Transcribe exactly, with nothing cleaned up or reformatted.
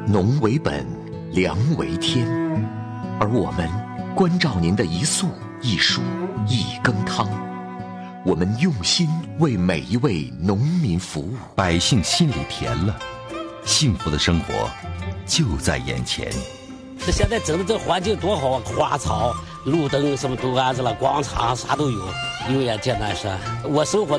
农为本，粮为天，而我们关照您的一粟一蔬一羹汤，我们用心为每一位农民服务， 百姓心里甜了，幸福的生活就在眼前。 这现在整的这环境多好啊，花草、路灯什么都安置了，广场啥都有，有眼简单是，我生活。